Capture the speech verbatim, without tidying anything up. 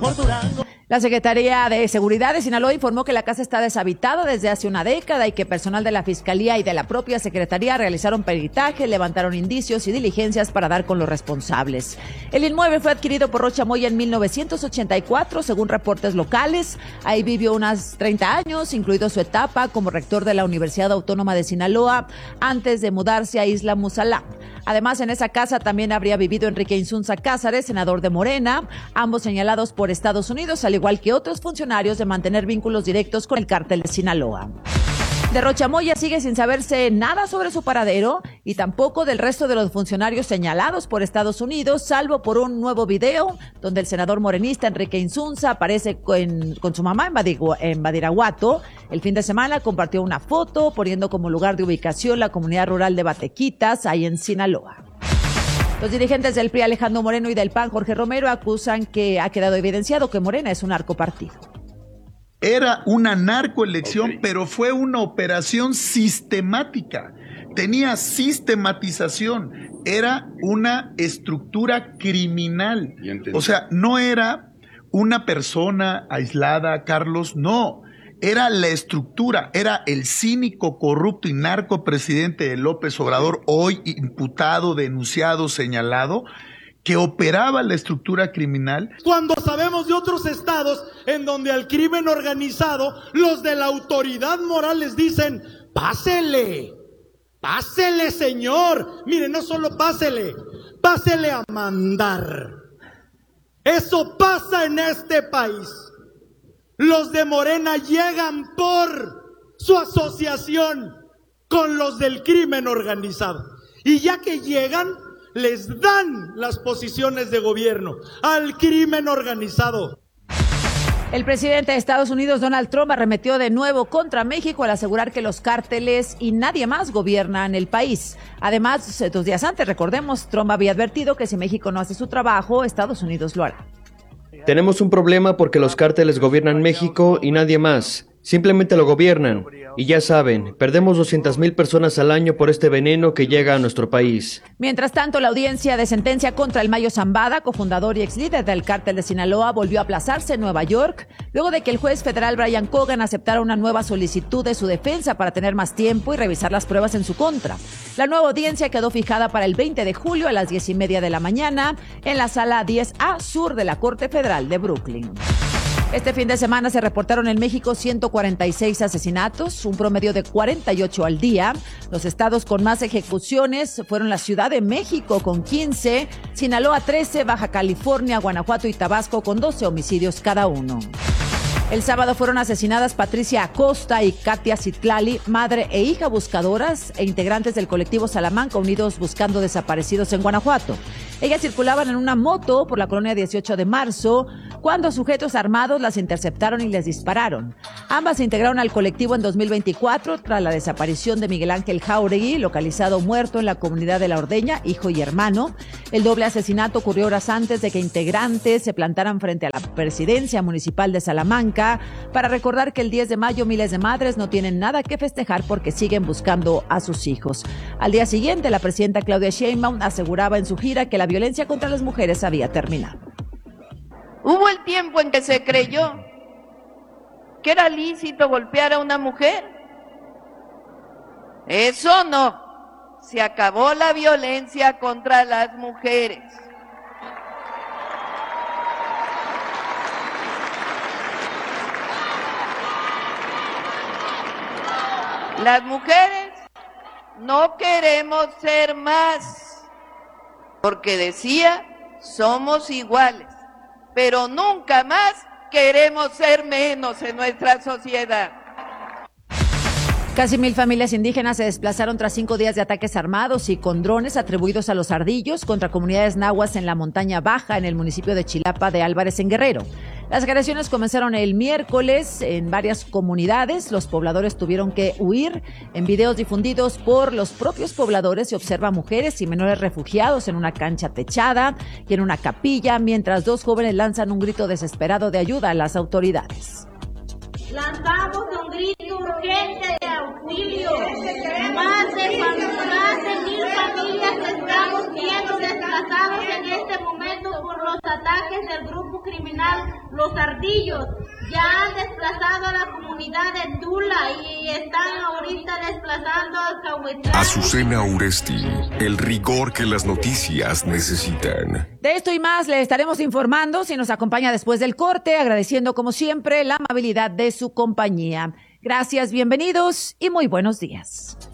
La Secretaría de Seguridad de Sinaloa informó que la casa está deshabitada desde hace una década y que personal de la Fiscalía y de la propia Secretaría realizaron peritaje, levantaron indicios y diligencias para dar con los responsables. El inmueble fue adquirido por Rocha Moya en mil novecientos ochenta y cuatro, según reportes locales. Ahí vivió unos treinta años, incluido su etapa como rector de la Universidad Autónoma de Sinaloa, antes de mudarse a Isla Musalá. Además, en esa casa también habría vivido Enrique Insunza Cázares, senador de Morena, ambos señalados por Estados Unidos, al igual que otros funcionarios, de mantener vínculos directos con el cártel de Sinaloa. De Rocha Moya sigue sin saberse nada sobre su paradero y tampoco del resto de los funcionarios señalados por Estados Unidos, salvo por un nuevo video donde el senador morenista Enrique Insunza aparece con, con su mamá en, Badigu, en Badiraguato. El fin de semana compartió una foto poniendo como lugar de ubicación la comunidad rural de Batequitas, ahí en Sinaloa. Los dirigentes del P R I, Alejandro Moreno, y del P A N, Jorge Romero, acusan que ha quedado evidenciado que Morena es un narcopartido. Era una narcoelección, okay, pero fue una operación sistemática. Tenía sistematización. Era una estructura criminal. O sea, no era una persona aislada, Carlos, no. Era la estructura, era el cínico, corrupto y narcopresidente de López Obrador, hoy imputado, denunciado, señalado, que operaba la estructura criminal. Cuando sabemos de otros estados en donde al crimen organizado, los de la autoridad moral les dicen, pásele, pásele señor, mire, no solo pásele, pásele a mandar. Eso pasa en este país. Los de Morena llegan por su asociación con los del crimen organizado. Y ya que llegan, les dan las posiciones de gobierno al crimen organizado. El presidente de Estados Unidos, Donald Trump, arremetió de nuevo contra México al asegurar que los cárteles y nadie más gobiernan el país. Además, dos días antes, recordemos, Trump había advertido que si México no hace su trabajo, Estados Unidos lo hará. Tenemos un problema porque los cárteles gobiernan México y nadie más. Simplemente lo gobiernan. Y ya saben, perdemos doscientas mil personas al año por este veneno que llega a nuestro país. Mientras tanto, la audiencia de sentencia contra el Mayo Zambada, cofundador y ex líder del cártel de Sinaloa, volvió a aplazarse en Nueva York, luego de que el juez federal Brian Cogan aceptara una nueva solicitud de su defensa para tener más tiempo y revisar las pruebas en su contra. La nueva audiencia quedó fijada para el veinte de julio a las diez y media de la mañana en la sala diez A Sur de la Corte Federal de Brooklyn. Este fin de semana se reportaron en México ciento cuarenta y seis asesinatos, un promedio de cuarenta y ocho al día. Los estados con más ejecuciones fueron la Ciudad de México con quince, Sinaloa trece, Baja California, Guanajuato y Tabasco con doce homicidios cada uno. El sábado fueron asesinadas Patricia Acosta y Katia Citlali, madre e hija buscadoras e integrantes del colectivo Salamanca Unidos Buscando Desaparecidos en Guanajuato. Ellas circulaban en una moto por la colonia dieciocho de marzo cuando sujetos armados las interceptaron y les dispararon. Ambas se integraron al colectivo en dos mil veinticuatro tras la desaparición de Miguel Ángel Jauregui, localizado muerto en la comunidad de La Ordeña, hijo y hermano. El doble asesinato ocurrió horas antes de que integrantes se plantaran frente a la presidencia municipal de Salamanca para recordar que el diez de mayo miles de madres no tienen nada que festejar porque siguen buscando a sus hijos. Al día siguiente, la presidenta Claudia Sheinbaum aseguraba en su gira que la violencia contra las mujeres había terminado. Hubo el tiempo en que se creyó que era lícito golpear a una mujer. Eso no. Se acabó la violencia contra las mujeres. Las mujeres no queremos ser más, porque decía, somos iguales, pero nunca más queremos ser menos en nuestra sociedad. Casi mil familias indígenas se desplazaron tras cinco días de ataques armados y con drones atribuidos a los ardillos contra comunidades nahuas en la montaña baja en el municipio de Chilapa de Álvarez en Guerrero. Las agresiones comenzaron el miércoles en varias comunidades. Los pobladores tuvieron que huir. En videos difundidos por los propios pobladores se observa mujeres y menores refugiados en una cancha techada y en una capilla, mientras dos jóvenes lanzan un grito desesperado de ayuda a las autoridades. lanzamos un grito urgente de auxilio. Más de, más de mil familias estamos siendo desplazados en este momento por los ataques del grupo criminal Los Ardillos. Ya han desplazado a la comunidad de Tula y están ahorita desplazando a Cahuetlán. Azucena Uresti, el rigor que las noticias necesitan. De esto y más le estaremos informando si nos acompaña después del corte, agradeciendo como siempre la amabilidad de su compañía. Gracias, bienvenidos y muy buenos días.